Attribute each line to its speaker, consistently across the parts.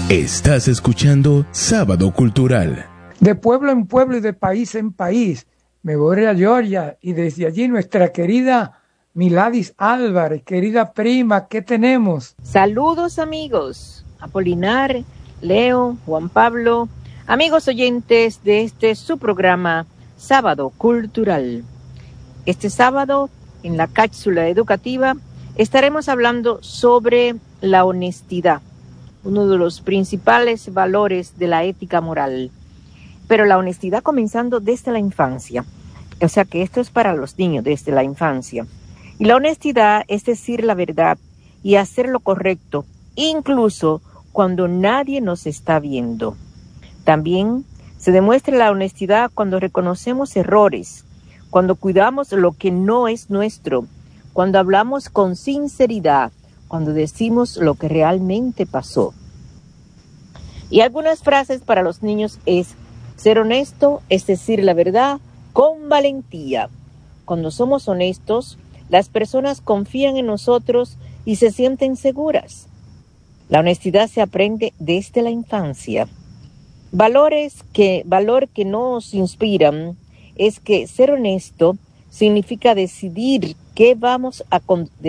Speaker 1: Estás escuchando Sábado Cultural.
Speaker 2: De pueblo en pueblo y de país en país, me voy a Georgia y desde allí nuestra querida Miladis Álvarez, querida prima, ¿qué tenemos?
Speaker 3: Saludos amigos, Apolinar, Leo, Juan Pablo, amigos oyentes de este su programa Sábado Cultural. Este sábado, en la cápsula educativa, estaremos hablando sobre la honestidad, uno de los principales valores de la ética moral. Pero la honestidad comenzando desde la infancia. O sea que esto es para los niños desde la infancia. Y la honestidad es decir la verdad y hacer lo correcto, incluso cuando nadie nos está viendo. También se demuestra la honestidad cuando reconocemos errores, cuando cuidamos lo que no es nuestro, cuando hablamos con sinceridad, cuando decimos lo que realmente pasó. Y algunas frases para los niños es: ser honesto es decir la verdad con valentía. Cuando somos honestos, las personas confían en nosotros y se sienten seguras. La honestidad se aprende desde la infancia. Valor que nos inspiran es que ser honesto significa decidir que vamos a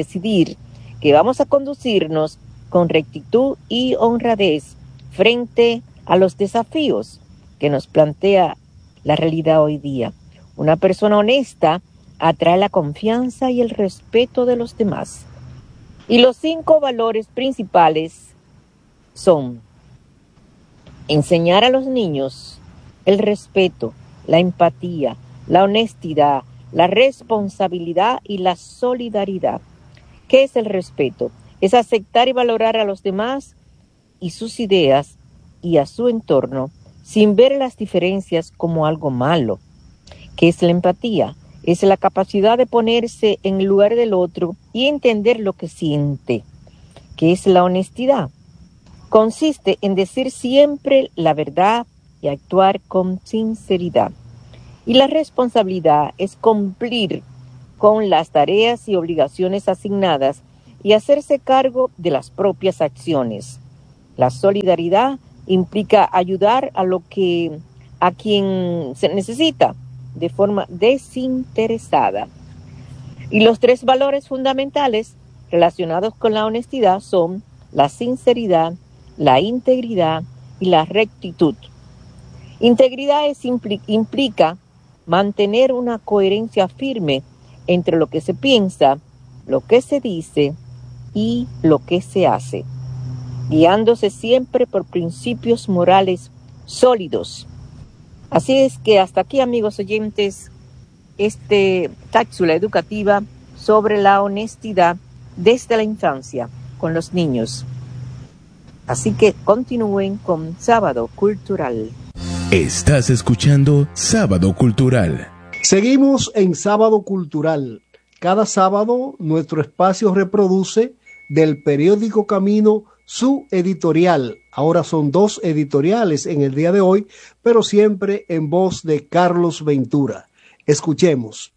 Speaker 3: conducirnos con rectitud y honradez frente a los desafíos que nos plantea la realidad hoy día. Una persona honesta atrae la confianza y el respeto de los demás. Y los 5 valores principales son: enseñar a los niños el respeto, la empatía, la honestidad, la responsabilidad y la solidaridad. ¿Qué es el respeto? Es aceptar y valorar a los demás y sus ideas y a su entorno sin ver las diferencias como algo malo. ¿Qué es la empatía? Es la capacidad de ponerse en el lugar del otro y entender lo que siente. ¿Qué es la honestidad? Consiste en decir siempre la verdad y actuar con sinceridad. Y la responsabilidad es cumplir con las tareas y obligaciones asignadas y hacerse cargo de las propias acciones. La solidaridad implica ayudar a quien se necesita de forma desinteresada. Y los 3 valores fundamentales relacionados con la honestidad son la sinceridad, la integridad y la rectitud. Integridad implica mantener una coherencia firme entre lo que se piensa, lo que se dice y lo que se hace, guiándose siempre por principios morales sólidos. Así es que hasta aquí, amigos oyentes, cápsula educativa sobre la honestidad desde la infancia con los niños. Así que continúen con Sábado Cultural.
Speaker 1: Estás escuchando Sábado Cultural.
Speaker 4: Seguimos en Sábado Cultural. Cada sábado nuestro espacio reproduce del periódico Camino su editorial. Ahora son 2 editoriales en el día de hoy, pero siempre en voz de Carlos Ventura. Escuchemos.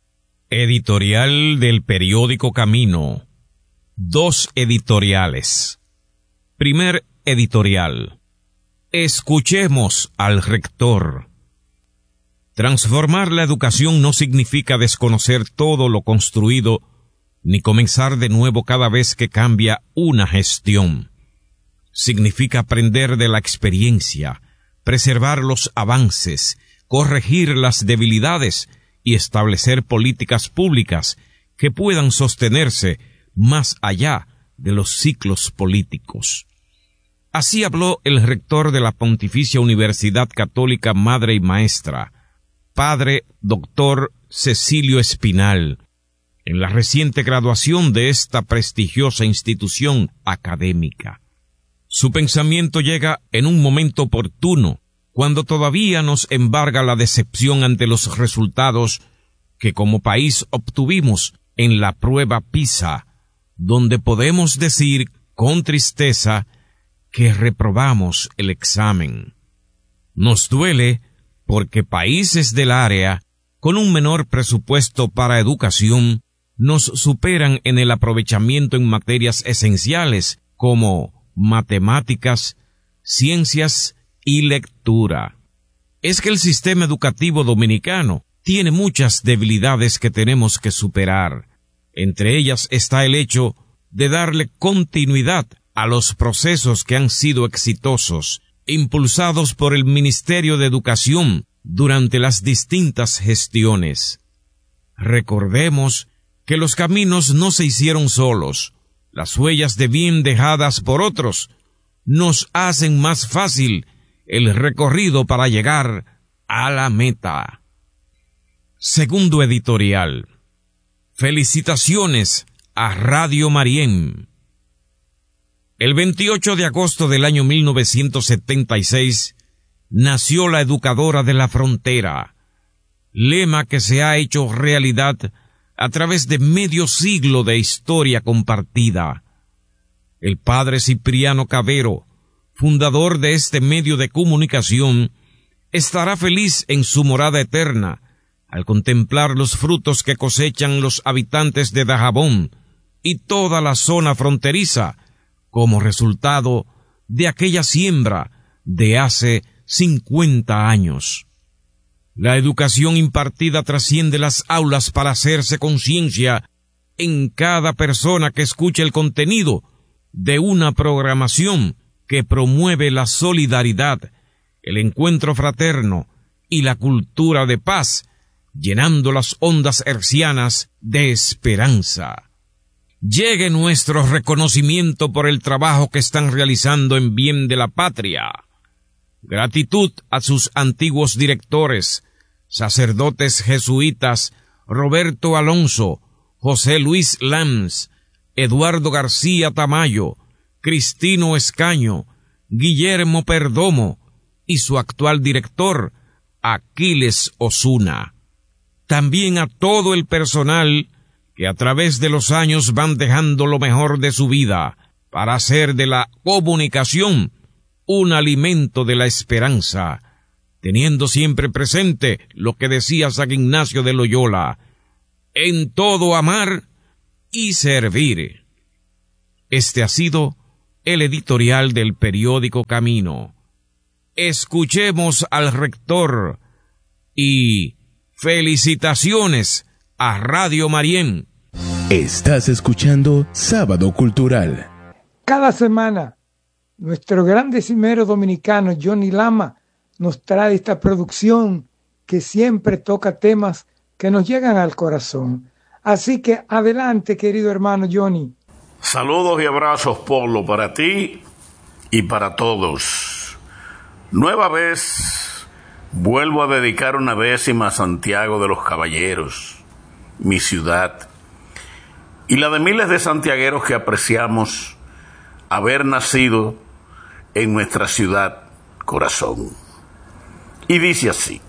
Speaker 5: Editorial del periódico Camino. 2 editoriales. Primer editorial. Escuchemos al rector. Transformar la educación no significa desconocer todo lo construido, ni comenzar de nuevo cada vez que cambia una gestión. Significa aprender de la experiencia, preservar los avances, corregir las debilidades y establecer políticas públicas que puedan sostenerse más allá de los ciclos políticos. Así habló el rector de la Pontificia Universidad Católica Madre y Maestra, Padre Dr. Cecilio Espinal, en la reciente graduación de esta prestigiosa institución académica. Su pensamiento llega en un momento oportuno, cuando todavía nos embarga la decepción ante los resultados que como país obtuvimos en la prueba PISA, donde podemos decir con tristeza que reprobamos el examen. Nos duele porque países del área con un menor presupuesto para educación nos superan en el aprovechamiento en materias esenciales como matemáticas, ciencias y lectura. Es que el sistema educativo dominicano tiene muchas debilidades que tenemos que superar. Entre ellas está el hecho de darle continuidad a los procesos que han sido exitosos, impulsados por el Ministerio de Educación durante las distintas gestiones. Recordemos que los caminos no se hicieron solos. Las huellas de bien dejadas por otros nos hacen más fácil el recorrido para llegar a la meta. Segundo editorial. Felicitaciones a Radio Marién. El 28 de agosto del año 1976 nació la Educadora de la Frontera, lema que se ha hecho realidad a través de medio siglo de historia compartida. El padre Cipriano Cavero, fundador de este medio de comunicación, estará feliz en su morada eterna al contemplar los frutos que cosechan los habitantes de Dajabón y toda la zona fronteriza como resultado de aquella siembra de hace 50 años. La educación impartida trasciende las aulas para hacerse conciencia en cada persona que escuche el contenido de una programación que promueve la solidaridad, el encuentro fraterno y la cultura de paz, llenando las ondas hercianas de esperanza. Llegue nuestro reconocimiento por el trabajo que están realizando en bien de la patria. Gratitud a sus antiguos directores, sacerdotes jesuitas Roberto Alonso, José Luis Lams, Eduardo García Tamayo, Cristino Escaño, Guillermo Perdomo y su actual director, Aquiles Osuna. También a todo el personal que a través de los años van dejando lo mejor de su vida para hacer de la comunicación un alimento de la esperanza, teniendo siempre presente lo que decía San Ignacio de Loyola: en todo amar y servir. Este ha sido el editorial del periódico Camino. Escuchemos al rector y felicitaciones a Radio Marién.
Speaker 1: Estás escuchando Sábado Cultural.
Speaker 2: Cada semana, nuestro gran decimero dominicano Johnny Lama nos trae esta producción que siempre toca temas que nos llegan al corazón. Así que adelante, querido hermano Johnny.
Speaker 6: Saludos y abrazos, Polo, para ti y para todos. Nueva vez vuelvo a dedicar una décima a Santiago de los Caballeros, mi ciudad, y la de miles de santiagueros que apreciamos haber nacido en nuestra ciudad corazón. Y dice así: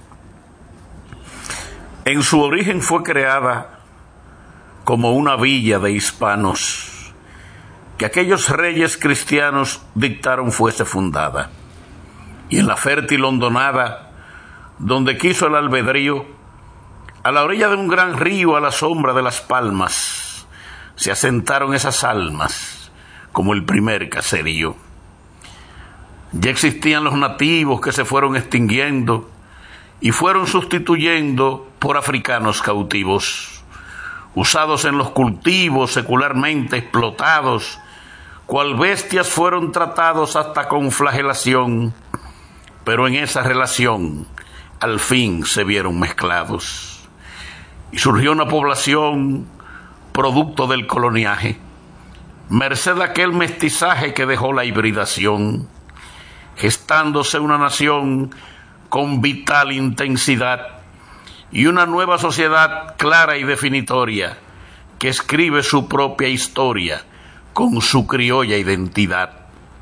Speaker 6: en su origen fue creada como una villa de hispanos, que aquellos reyes cristianos dictaron fuese fundada, y en la fértil hondonada, donde quiso el albedrío, a la orilla de un gran río, a la sombra de las palmas, se asentaron esas almas como el primer caserío. Ya existían los nativos que se fueron extinguiendo y fueron sustituyendo por africanos cautivos, usados en los cultivos, secularmente explotados, cual bestias fueron tratados hasta con flagelación, pero en esa relación al fin se vieron mezclados. Y surgió una población producto del coloniaje, merced a aquel mestizaje que dejó la hibridación, gestándose una nación con vital intensidad y una nueva sociedad clara y definitoria que escribe su propia historia con su criolla identidad.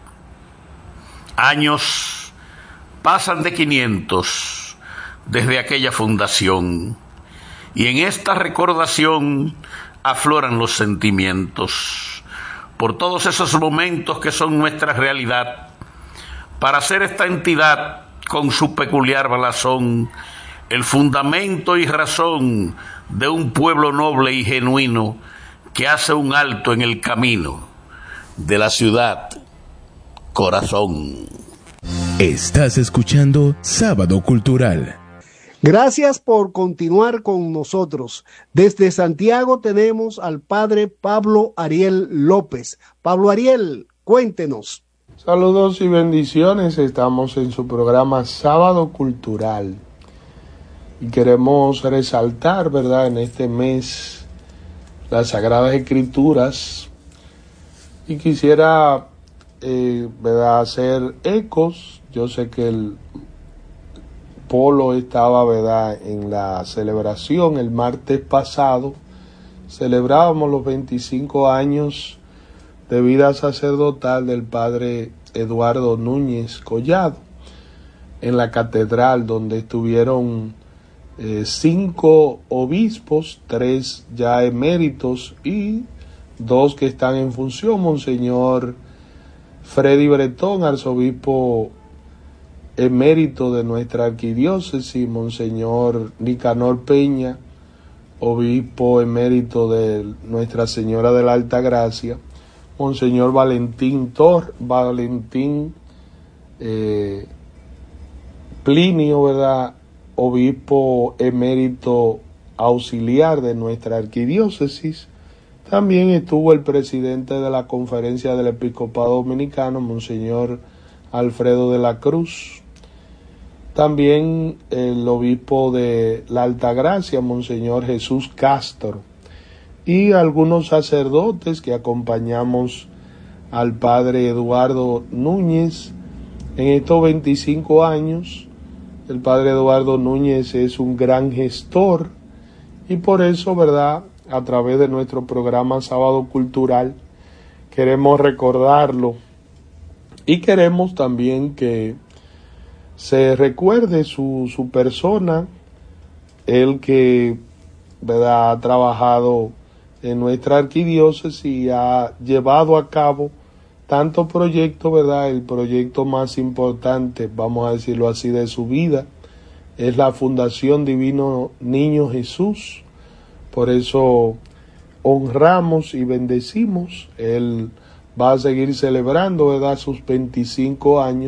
Speaker 6: Años pasan de 500 desde aquella fundación, y en esta recordación afloran los sentimientos por todos esos momentos que son nuestra realidad, para hacer esta entidad con su peculiar blasón el fundamento y razón de un pueblo noble y genuino que hace un alto en el camino de la ciudad corazón.
Speaker 1: Estás escuchando Sábado Cultural.
Speaker 4: Gracias por continuar con nosotros. Desde Santiago tenemos al padre Pablo Ariel López. Pablo Ariel, cuéntenos.
Speaker 7: Saludos y bendiciones. Estamos en su programa Sábado Cultural. Y queremos resaltar, ¿verdad?, en este mes las Sagradas Escrituras. Y quisiera, ¿verdad?, hacer ecos. Yo sé que el Polo estaba, ¿verdad?, en la celebración el martes pasado. Celebrábamos los 25 años de vida sacerdotal del padre Eduardo Núñez Collado en la catedral, donde estuvieron 5 obispos, 3 ya eméritos y 2 que están en función: Monseñor Freddy Bretón, arzobispo emérito de nuestra arquidiócesis; Monseñor Nicanor Peña, obispo emérito de Nuestra Señora de la Alta Gracia; Monseñor Valentín Plinio, ¿verdad?, obispo emérito auxiliar de nuestra arquidiócesis. También estuvo el presidente de la Conferencia del Episcopado Dominicano, Monseñor Alfredo de la Cruz. También el obispo de la Altagracia, Monseñor Jesús Castro, y algunos sacerdotes que acompañamos al padre Eduardo Núñez en estos 25 años. El padre Eduardo Núñez es un gran gestor y por eso, ¿verdad?, a través de nuestro programa Sábado Cultural queremos recordarlo y queremos también que se recuerde su persona. Él que, ¿verdad?, ha trabajado en nuestra arquidiócesis y ha llevado a cabo tantos proyectos, ¿verdad? El proyecto más importante, vamos a decirlo así, de su vida es la Fundación Divino Niño Jesús. Por eso honramos y bendecimos. Él va a seguir celebrando, ¿verdad?, sus 25 años